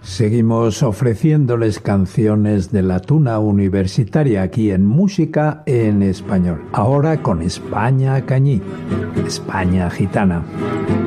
Seguimos ofreciéndoles canciones de la tuna universitaria aquí en Música en Español. Ahora con España Cañí, España Gitana.